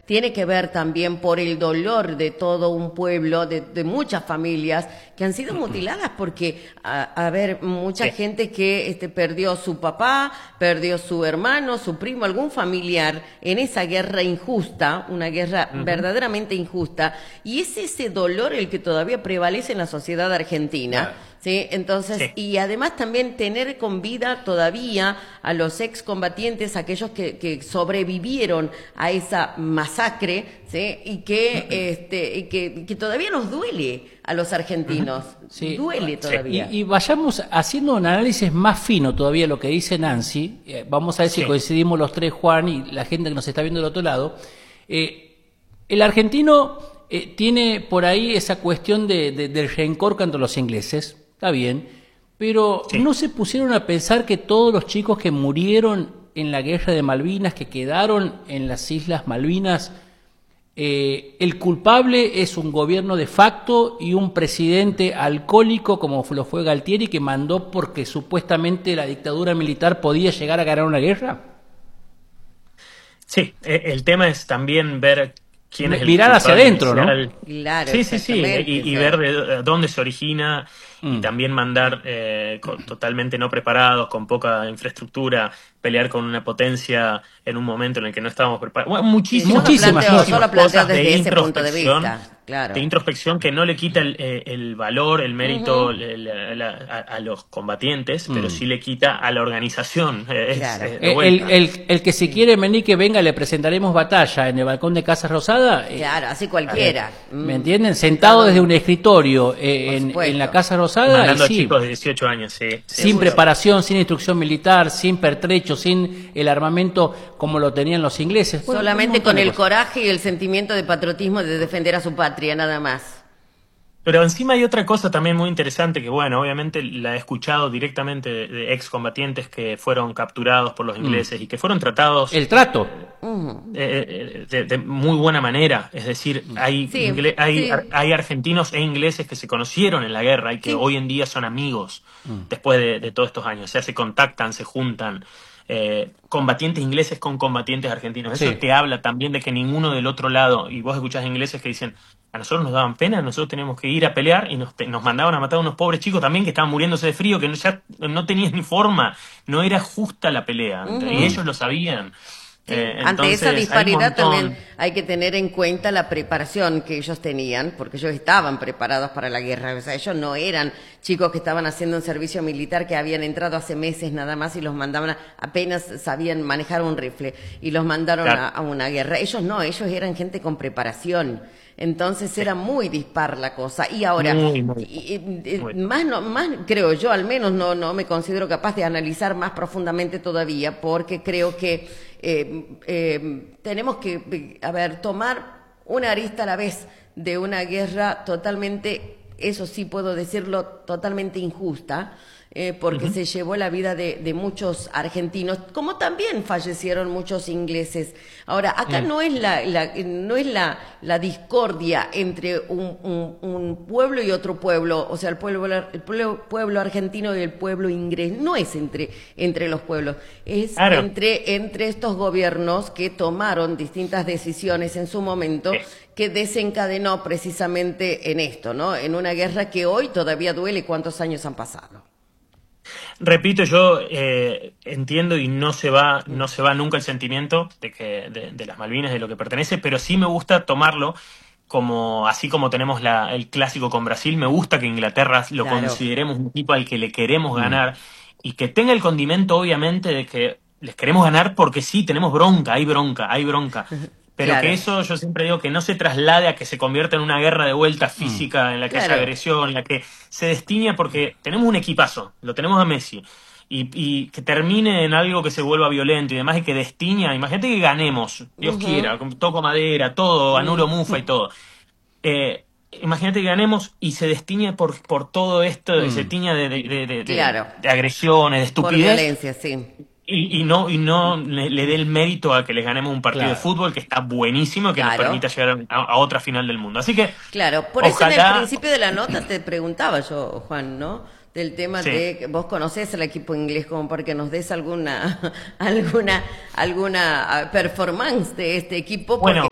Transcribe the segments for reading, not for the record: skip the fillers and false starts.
tiene que ver también por el dolor de todo un pueblo, de muchas familias que han sido mutiladas, porque, a ver, mucha gente que perdió su papá, perdió su hermano, su primo, algún familiar en esa guerra injusta, una guerra verdaderamente injusta, y es ese dolor el que todavía prevalece en la sociedad argentina. ¿Sí? Entonces, y además también tener con vida todavía a los excombatientes, aquellos que sobrevivieron a esa masacre, ¿sí? Y que todavía nos duele a los argentinos, duele todavía. Y vayamos haciendo un análisis más fino todavía lo que dice Nancy, vamos a ver si coincidimos los tres, Juan, y la gente que nos está viendo del otro lado. El argentino tiene por ahí esa cuestión del rencor contra los ingleses. Está bien, pero ¿no se pusieron a pensar que todos los chicos que murieron en la guerra de Malvinas, que quedaron en las Islas Malvinas, el culpable es un gobierno de facto y un presidente alcohólico como lo fue Galtieri, que mandó porque supuestamente la dictadura militar podía llegar a ganar una guerra? Sí, el tema es también ver quién es el mirar hacia adentro, inicial, ¿no? Claro, sí, y ver de dónde se origina, y también mandar totalmente no preparados, con poca infraestructura, pelear con una potencia en un momento en el que no estábamos preparados. Bueno, muchísimas cosas desde ese punto de vista, claro. De introspección que no le quita el valor, el mérito a los combatientes, pero sí le quita a la organización. El que si quiere venir, que venga, le presentaremos batalla en el balcón de Casa Rosada. Claro, así cualquiera. ¿Me entienden? Sentado desde un escritorio en la Casa Rosada. Mandando chicos de 18 años, sin preparación, sin instrucción militar, sin pertrecho, sin el armamento como lo tenían los ingleses. Solamente con el coraje y el sentimiento de patriotismo de defender a su patria, nada más. Pero encima hay otra cosa también muy interesante que, bueno, obviamente la he escuchado directamente de excombatientes que fueron capturados por los ingleses y que fueron tratados... El trato. De muy buena manera. Es decir, hay argentinos e ingleses que se conocieron en la guerra y que hoy en día son amigos después de todos estos años. O sea, se contactan, se juntan. Combatientes ingleses con combatientes argentinos. Eso te habla también de que ninguno del otro lado, y vos escuchás ingleses que dicen, a nosotros nos daban pena, nosotros teníamos que ir a pelear y nos mandaban a matar a unos pobres chicos también que estaban muriéndose de frío, que ya no tenían ni forma, no era justa la pelea, y ellos lo sabían. Ante esa disparidad también hay que tener en cuenta la preparación que ellos tenían, porque ellos estaban preparados para la guerra. O sea, ellos no eran chicos que estaban haciendo un servicio militar, que habían entrado hace meses nada más y los mandaban, apenas sabían manejar un rifle y los mandaron a una guerra. Ellos no, ellos eran gente con preparación. Entonces era muy dispar la cosa. Y ahora, más creo yo, al menos no me considero capaz de analizar más profundamente todavía, porque creo que tenemos que, tomar una arista a la vez de una guerra totalmente, eso sí puedo decirlo, totalmente injusta, porque se llevó la vida de muchos argentinos, como también fallecieron muchos ingleses. Ahora, acá no es la discordia entre un pueblo y otro pueblo, o sea, el pueblo argentino y el pueblo inglés, no es entre los pueblos, es entre estos gobiernos que tomaron distintas decisiones en su momento, que desencadenó precisamente en esto, ¿no? En una guerra que hoy todavía duele. ¿Cuántos años han pasado? Repito, yo entiendo y no se va nunca el sentimiento de las Malvinas, de lo que pertenece, pero sí me gusta tomarlo como, así como tenemos el clásico con Brasil, me gusta que Inglaterra lo consideremos un equipo al que le queremos ganar y que tenga el condimento, obviamente, de que les queremos ganar porque sí, tenemos bronca, hay bronca. Pero que eso, yo siempre digo, que no se traslade a que se convierta en una guerra de vuelta física, en la que haya agresión, en la que se destine, porque tenemos un equipazo, lo tenemos a Messi, y que termine en algo que se vuelva violento y demás, y que destiña. Imagínate que ganemos, Dios quiera, toco madera, todo, anulo mufa y todo. Imagínate que ganemos y se destiñe por todo esto, se tiña de agresiones, de estupidez. Por violencia, sí. Y no le dé el mérito a que les ganemos un partido de fútbol que está buenísimo, que nos permita llegar a otra final del mundo. Así que por eso en el principio de la nota te preguntaba yo, Juan, ¿no? Del tema de que vos conocés al equipo inglés, como para que nos des alguna performance de este equipo, porque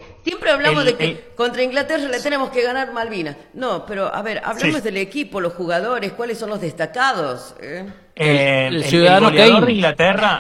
siempre hablamos de que contra Inglaterra le tenemos que ganar Malvinas. No, pero a ver, hablemos del equipo, los jugadores, cuáles son los destacados. El ciudadano el goleador Kane. de Inglaterra,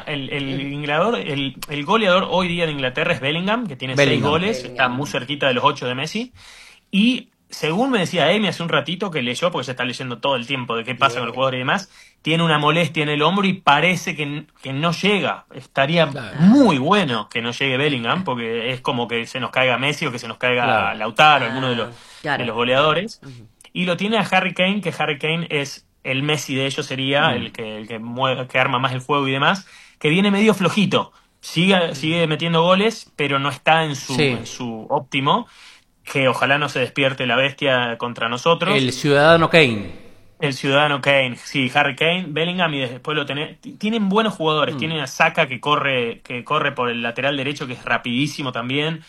el goleador hoy día de Inglaterra es Bellingham, que tiene 6 goles, está muy cerquita de los 8 de Messi. Y según me decía Amy hace un ratito que leyó, porque se está leyendo todo el tiempo de qué pasa con el jugador y demás, tiene una molestia en el hombro y parece que no llega. Estaría muy bueno que no llegue Bellingham, porque es como que se nos caiga Messi o que se nos caiga Lautaro, alguno de los goleadores. Y lo tiene a Harry Kane, que Harry Kane es el Messi de ellos, sería el que arma más el juego y demás, que viene medio flojito. Sigue metiendo goles, pero no está en su óptimo. Que ojalá no se despierte la bestia contra nosotros. El ciudadano Kane. El ciudadano Kane, sí, Harry Kane, Bellingham, y después tienen buenos jugadores. Tienen a Saka que corre por el lateral derecho, que es rapidísimo también.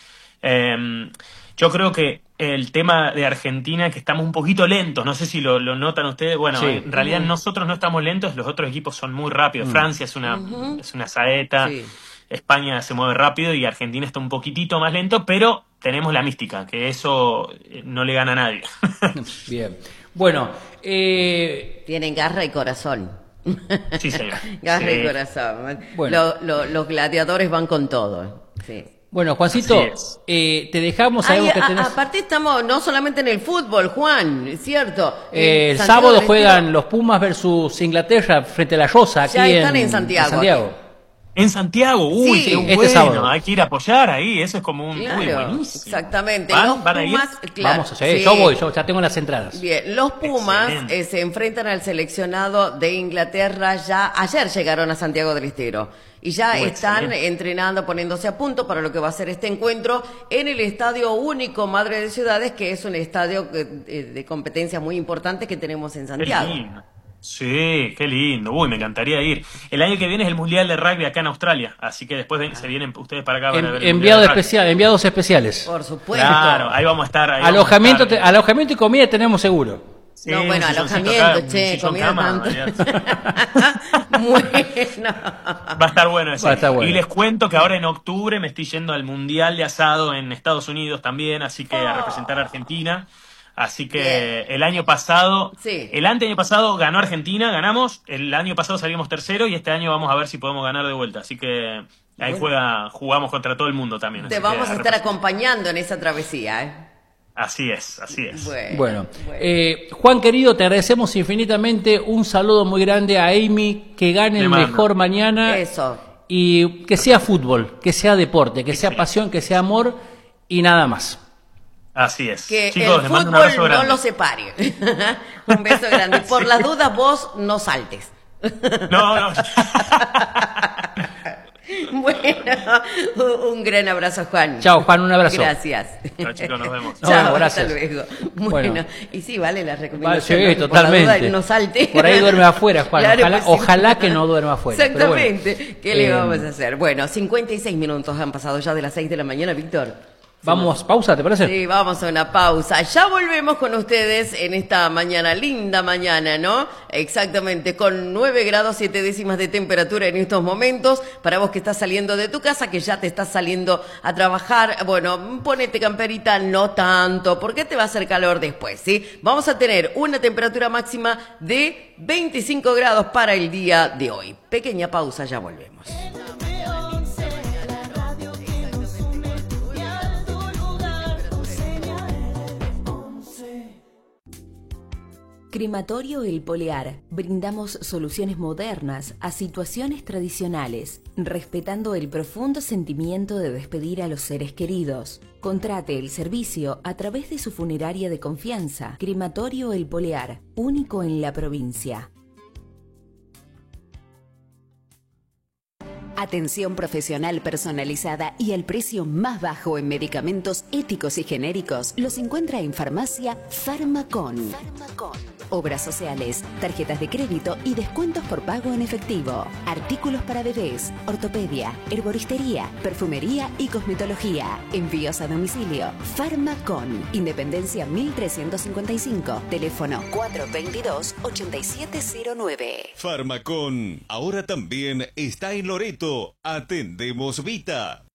Yo creo que el tema de Argentina, que estamos un poquito lentos, no sé si lo notan ustedes. Bueno, en realidad nosotros no estamos lentos, los otros equipos son muy rápidos. Francia es una saeta. Sí. España se mueve rápido y Argentina está un poquitito más lento, pero tenemos la mística, que eso no le gana a nadie. Bien. Bueno, tienen garra y corazón. Sí, señor. Garra y corazón. Bueno. Los gladiadores van con todo. Sí. Bueno, Juancito, te dejamos algo que tenés. Aparte estamos no solamente en el fútbol, Juan, es cierto. El sábado juegan los Pumas versus Inglaterra frente a la Rosa aquí ya están en Santiago. En Santiago, uy, sí, qué bueno, sábado. Hay que ir a apoyar ahí, eso es como un... Claro, uy, buenísimo. Exactamente. ¿Van los a ir? Pumas, claro, vamos a ir, yo ya tengo las entradas. Bien, los Pumas se enfrentan al seleccionado de Inglaterra, ya ayer llegaron a Santiago del Estero y ya están entrenando, poniéndose a punto para lo que va a ser este encuentro en el Estadio Único Madre de Ciudades, que es un estadio de competencias muy importantes que tenemos en Santiago. Sí, qué lindo. Uy, me encantaría ir. El año que viene es el Mundial de Rugby acá en Australia, así que después se vienen ustedes para acá para ver el enviados especiales. Por supuesto. Claro, ahí vamos a estar. Alojamiento y comida tenemos seguro. Sí, no, bueno, alojamiento, comida tanto. Bueno. Va a estar bueno eso. Y les cuento que ahora en octubre me estoy yendo al Mundial de Asado en Estados Unidos también, así que a representar a Argentina. Así que el año pasado, el anteaño pasado ganó Argentina, ganamos, el año pasado salimos tercero y este año vamos a ver si podemos ganar de vuelta. Así que ahí jugamos contra todo el mundo también. Te vamos a estar acompañando en esa travesía, ¿eh? Así es. Bueno. Juan querido, te agradecemos infinitamente, un saludo muy grande a Amy, que gane el mejor mañana. Eso. Y que sea fútbol, que sea deporte, que sea pasión, que sea amor y nada más. Así es. Que chicos, el fútbol no lo separe. Un beso grande. Por las dudas, vos no saltes. No. Bueno, un gran abrazo, Juan. Chao, Juan, un abrazo. Gracias. Chao, chicos, nos vemos. Chao, gracias. hasta luego. Bueno, y sí, vale la recomendación. Sí, totalmente. Por la duda, no salte. Por ahí duerme afuera, Juan. Claro, ojalá que no duerma afuera. Exactamente. Bueno, ¿Qué le vamos a hacer? Bueno, 56 minutos han pasado ya de las 6 de la mañana, Víctor. Vamos, pausa, ¿te parece? Sí, vamos a una pausa. Ya volvemos con ustedes en esta mañana, linda mañana, ¿no? Exactamente, con 9 grados 7 décimas de temperatura en estos momentos. Para vos que estás saliendo de tu casa, que ya te estás saliendo a trabajar, bueno, ponete camperita, no tanto, porque te va a hacer calor después, ¿sí? Vamos a tener una temperatura máxima de 25 grados para el día de hoy. Pequeña pausa, ya volvemos. Crematorio El Polear. Brindamos soluciones modernas a situaciones tradicionales, respetando el profundo sentimiento de despedir a los seres queridos. Contrate el servicio a través de su funeraria de confianza. Crematorio El Polear, único en la provincia. Atención profesional personalizada y el precio más bajo en medicamentos éticos y genéricos los encuentra en Farmacia Farmacon. Obras sociales, tarjetas de crédito y descuentos por pago en efectivo. Artículos para bebés, ortopedia, herboristería, perfumería y cosmetología. Envíos a domicilio. Farmacon. Independencia 1355. Teléfono 422-8709. Farmacon. Ahora también está en Loreto. Atendemos Vita.